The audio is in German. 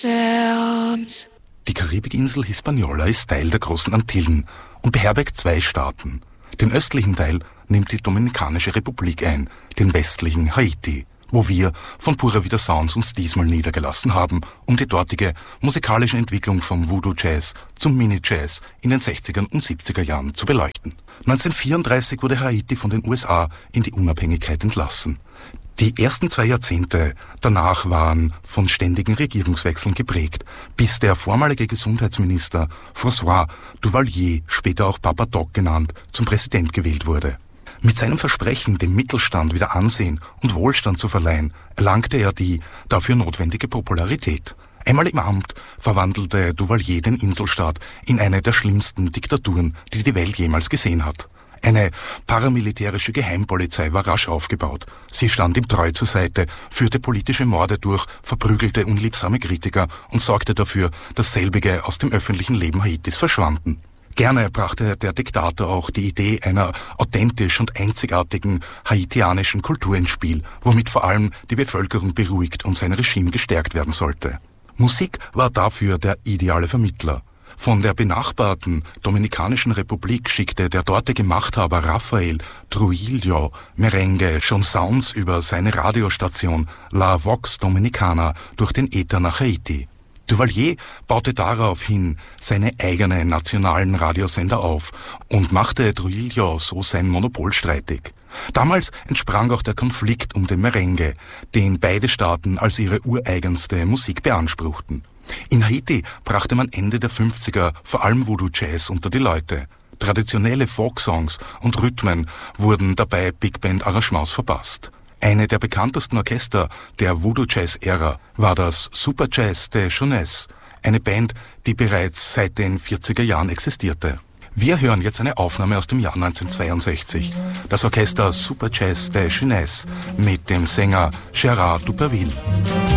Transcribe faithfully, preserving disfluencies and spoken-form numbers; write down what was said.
Sounds. Die Karibikinsel Hispaniola ist Teil der großen Antillen und beherbergt zwei Staaten. Den östlichen Teil nimmt die Dominikanische Republik ein, den westlichen Haiti, wo wir von Pura Vida Sounds uns diesmal niedergelassen haben, um die dortige musikalische Entwicklung vom Voodoo-Jazz zum Mini-Jazz in den sechziger und siebziger Jahren zu beleuchten. neunzehnhundertvierunddreißig wurde Haiti von den U S A in die Unabhängigkeit entlassen. Die ersten zwei Jahrzehnte danach waren von ständigen Regierungswechseln geprägt, bis der vormalige Gesundheitsminister François Duvalier, später auch Papa Doc genannt, zum Präsident gewählt wurde. Mit seinem Versprechen, dem Mittelstand wieder Ansehen und Wohlstand zu verleihen, erlangte er die dafür notwendige Popularität. Einmal im Amt verwandelte Duvalier den Inselstaat in eine der schlimmsten Diktaturen, die die Welt jemals gesehen hat. Eine paramilitärische Geheimpolizei war rasch aufgebaut. Sie stand ihm treu zur Seite, führte politische Morde durch, verprügelte unliebsame Kritiker und sorgte dafür, dass selbige aus dem öffentlichen Leben Haitis verschwanden. Gerne brachte der Diktator auch die Idee einer authentisch und einzigartigen haitianischen Kultur ins Spiel, womit vor allem die Bevölkerung beruhigt und sein Regime gestärkt werden sollte. Musik war dafür der ideale Vermittler. Von der benachbarten Dominikanischen Republik schickte der dortige Machthaber Rafael Trujillo Merengue schon Sounds über seine Radiostation La Vox Dominicana durch den Äther nach Haiti. Duvalier baute daraufhin seine eigenen nationalen Radiosender auf und machte Trujillo so sein Monopol streitig. Damals entsprang auch der Konflikt um den Merengue, den beide Staaten als ihre ureigenste Musik beanspruchten. In Haiti brachte man Ende der fünfziger vor allem Voodoo-Jazz unter die Leute. Traditionelle Folksongs und Rhythmen wurden dabei Big Band-Arrangements verpasst. Eine der bekanntesten Orchester der Voodoo-Jazz-Ära war das Super Jazz de Jeunesse, eine Band, die bereits seit den vierziger Jahren existierte. Wir hören jetzt eine Aufnahme aus dem Jahr neunzehnhundertzweiundsechzig. Das Orchester Super Jazz de Jeunesse mit dem Sänger Gérard Duperville.